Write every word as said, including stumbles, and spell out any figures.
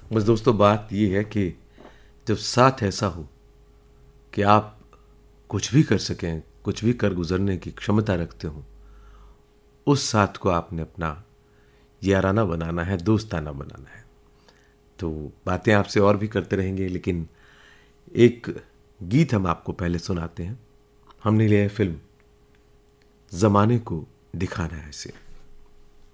बस दोस्तों, बात ये है कि जब साथ ऐसा हो कि आप कुछ भी कर सकें, कुछ भी कर गुजरने की क्षमता रखते हो, उस साथ को आपने अपना याराना बनाना है, दोस्ताना बनाना है। तो बातें आपसे और भी करते रहेंगे, लेकिन एक गीत हम आपको पहले सुनाते हैं। हमने लिया है फिल्म जमाने को दिखाना है ऐसे।